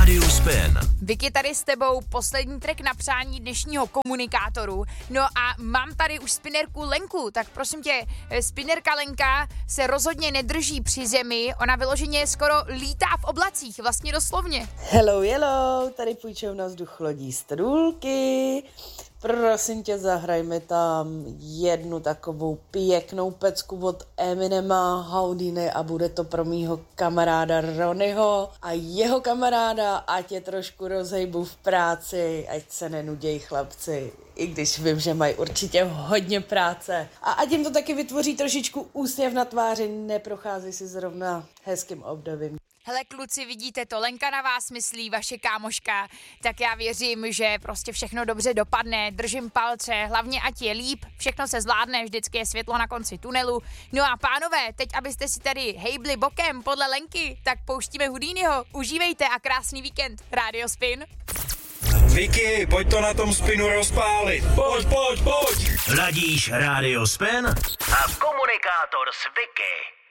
Rádiu Spin. Vicky, tady s tebou poslední track na přání dnešního komunikátoru. No a mám tady už spinnerku Lenku, tak prosím tě, spinnerka Lenka se rozhodně nedrží při zemi, ona vyloženě skoro lítá v oblacích, vlastně doslovně. Hello, tady půjčuju na vzduch lodí stodůlky. Prosím tě, zahrajme tam jednu takovou pěknou pecku od Eminema, Houdini a bude to pro mýho kamaráda Ronnyho a jeho kamaráda, ať je trošku rozhejbu v práci, ať se nenudějí chlapci, i když vím, že mají určitě hodně práce. A ať jim to taky vytvoří trošičku úsměv na tváři, neprochází si zrovna hezkým obdobím. Hele kluci, vidíte to, Lenka na vás myslí, vaše kámoška, tak já věřím, že prostě všechno dobře dopadne, držím palce, hlavně ať je líp, všechno se zvládne, vždycky je světlo na konci tunelu. No a pánové, teď abyste si tady hejbli bokem podle Lenky, tak pouštíme Houdiniho, užívejte a krásný víkend, Rádio Spin. Vicky, pojď to na tom Spinu rozpálit, pojď. Ladíš Rádio Spin a komunikátor s Vicky.